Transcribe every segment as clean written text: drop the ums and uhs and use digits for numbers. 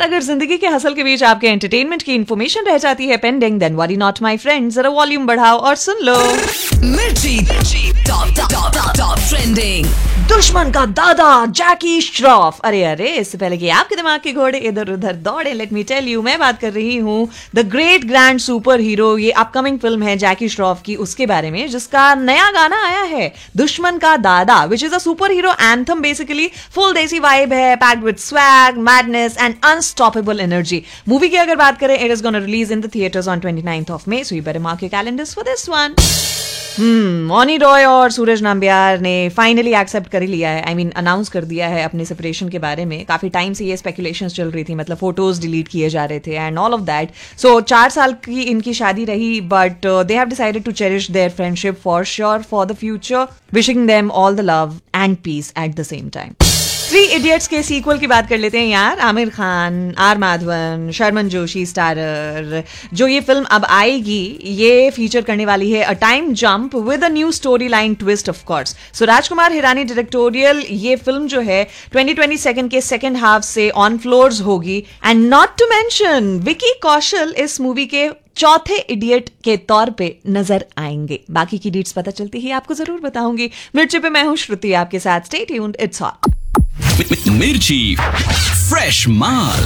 यार अगर जिंदगी के हसल के बीच आपके एंटरटेनमेंट की इन्फॉर्मेशन रह जाती है pending, then worry not my friend, जरा वॉल्यूम बढ़ाओ और सुन लो। मिर्ची टॉप ट्रेंडिंग। दुश्मन का दादा जैकी श्रॉफ। अरे इससे पहले कि आपके दिमाग के घोड़े इधर उधर दौड़े, लेट मी टेल यू, मैं बात कर रही हूँ the great grand super hero, ये अपकमिंग फिल्म है जैकी श्रॉफ की, उसके बारे में, जिसका नया गाना आया है दुश्मन का दादा, which is a super hero anthem. Basically full देसी वाइब है, packed with swag, madness and unstoppable energy. Movie की अगर बात करें, it is gonna release in the theatres on 29th of May, so you better mark your calendars for this one. Mouni Roy और सूरज नंबियार ने finally accept कर लिया है, आई मीन अनाउंस कर दिया है अपने सेपरेशन के बारे में। काफी टाइम से ये स्पेकुलेशंस चल रही थी, मतलब फोटोज डिलीट किए जा रहे थे एंड ऑल ऑफ दैट। सो 4 साल की इनकी शादी रही, but they have decided to cherish their friendship for sure for the future, wishing them all the love and piece at the same time. 3 idiots के सीक्वल की बात कर लेते हैं यार। आमिर खान, आर माधवन, शर्मन जोशी स्टारर जो ये फिल्म अब आएगी, ये फीचर करने वाली है a time jump with a new story line twist of course. So Rajkumar Hirani directorial ये फिल्म जो है 2022 के सेकेंड हाफ से ऑन फ्लोर्स होगी, and not to mention Vicky Kaushal इस मूवी के चौथे इडियट के तौर पे नजर आएंगे। बाकी की डिटेल्स पता चलती ही आपको जरूर बताऊंगी। मिर्ची पे मैं हूं श्रुति आपके साथ, स्टे ट्यून्ड, इट्स हॉट। मिर्ची फ्रेश माल।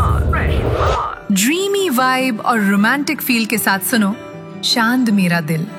ड्रीमी वाइब और रोमांटिक फील के साथ सुनो चांद मेरा दिल।